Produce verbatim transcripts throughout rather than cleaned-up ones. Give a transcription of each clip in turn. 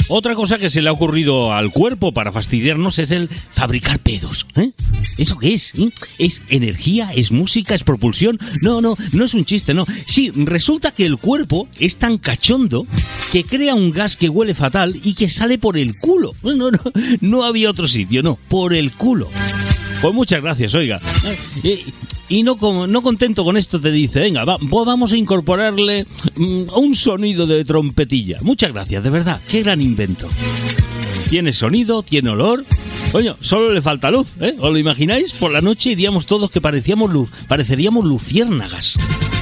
Otra cosa que se le ha ocurrido al cuerpo para fastidiarnos es el fabricar pedos. ¿eh? ¿Eso qué es? ¿eh? ¿Es energía? ¿Es música? ¿Es propulsión? No, no, no es un chiste, no. Sí, resulta que el cuerpo es tan cachondo que crea un gas que huele fatal y que sale por el culo. No, no, no, no había otro sitio, no, por el culo. Pues muchas gracias, oiga. Eh, y no, como, no contento con esto te dice, venga, va, pues vamos a incorporarle mm, un sonido de trompetilla. Muchas gracias, de verdad, qué gran invento. Tiene sonido, tiene olor. Coño, solo le falta luz, ¿eh? ¿Os lo imagináis? Por la noche iríamos todos que parecíamos luz, pareceríamos luciérnagas.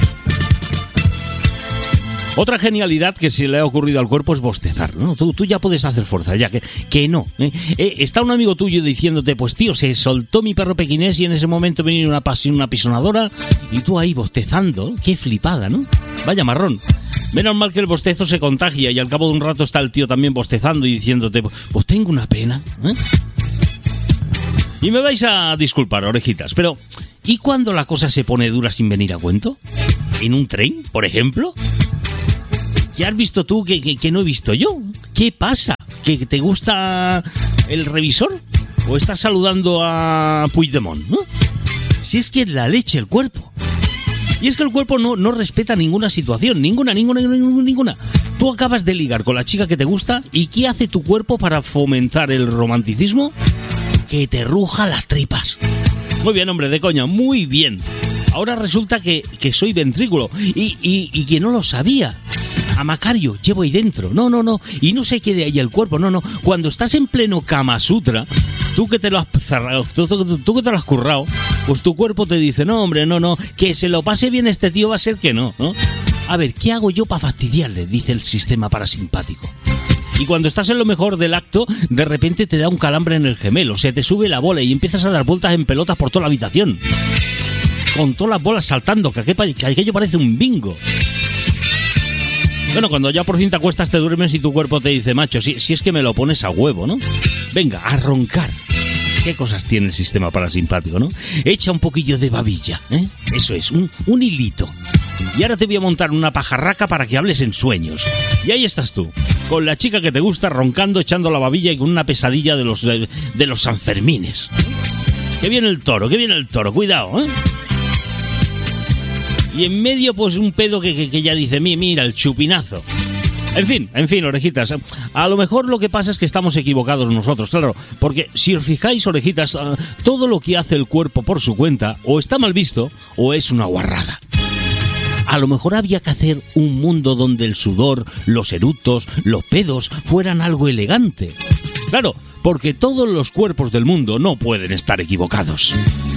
Otra genialidad que se le ha ocurrido al cuerpo es bostezar, ¿no? Tú, tú ya puedes hacer fuerza, ya que, que no. ¿eh? Eh, está un amigo tuyo diciéndote, pues tío, se soltó mi perro pequinés y en ese momento venía una, pas- una pisonadora y tú ahí bostezando. Qué flipada, ¿no? Vaya marrón. Menos mal que el bostezo se contagia y al cabo de un rato está el tío también bostezando y diciéndote, pues tengo una pena, ¿eh? Y me vais a disculpar, orejitas, pero ¿y cuando la cosa se pone dura sin venir a cuento? ¿En un tren, por ejemplo? ¿Qué has visto tú que, que, que no he visto yo? ¿Qué pasa? ¿Que te gusta el revisor? ¿O estás saludando a Puigdemont, no? Si es que es la leche el cuerpo. Y es que el cuerpo no, no respeta ninguna situación, ninguna, ninguna, ninguna, ninguna. Tú acabas de ligar con la chica que te gusta y ¿qué hace tu cuerpo para fomentar el romanticismo? Que te ruja las tripas. Muy bien, hombre, de coña, muy bien. Ahora resulta que, que soy ventrículo y, y, y que no lo sabía. A Macario, llevo ahí dentro. No, no, no. Y no se quede ahí el cuerpo, no, no. Cuando estás en pleno Kama Sutra, tú que te lo has cerrado, tú, tú, tú que te lo has currado, pues tu cuerpo te dice, no, hombre, no, no, que se lo pase bien este tío va a ser que no, ¿no? A ver, ¿qué hago yo para fastidiarle? Dice el sistema parasimpático. Y cuando estás en lo mejor del acto, de repente te da un calambre en el gemelo, se te sube la bola y empiezas a dar vueltas en pelotas por toda la habitación. Con todas las bolas saltando, que aquello parece un bingo. Bueno, cuando ya por fin te acuestas, te duermes y tu cuerpo te dice, macho, si, si es que me lo pones a huevo, ¿no? Venga, a roncar. ¿Qué cosas tiene el sistema parasimpático, no? Echa un poquillo de babilla, ¿eh? Eso es, un, un hilito. Y ahora te voy a montar una pajarraca para que hables en sueños. Y ahí estás tú, con la chica que te gusta, roncando, echando la babilla y con una pesadilla de los, de, de los Sanfermines. Que viene el toro, que viene el toro, cuidado, ¿eh? Y en medio, pues, un pedo que, que, que ya dice, mira, el chupinazo. En fin, en fin, orejitas. A lo mejor lo que pasa es que estamos equivocados nosotros, claro. Porque si os fijáis, orejitas, uh, todo lo que hace el cuerpo por su cuenta, o está mal visto, o es una guarrada. A lo mejor había que hacer un mundo donde el sudor, los eructos, los pedos fueran algo elegante. Claro, porque todos los cuerpos del mundo no pueden estar equivocados.